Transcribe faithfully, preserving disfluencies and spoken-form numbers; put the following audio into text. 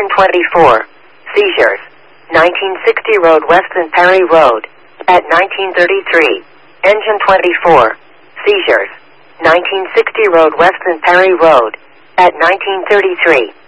twenty-four. Seizures. nineteen sixty Road West and Perry Road. At nineteen thirty-three. Engine twenty-four. Seizures. nineteen sixty Road West and Perry Road. At nineteen thirty-three.